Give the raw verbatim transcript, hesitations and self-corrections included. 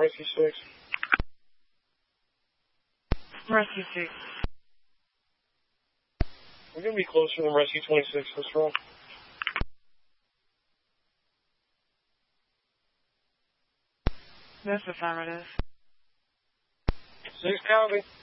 Rescue six. Rescue six. We're going to be closer than Rescue twenty-six. What's wrong? That's affirmative. Six copy.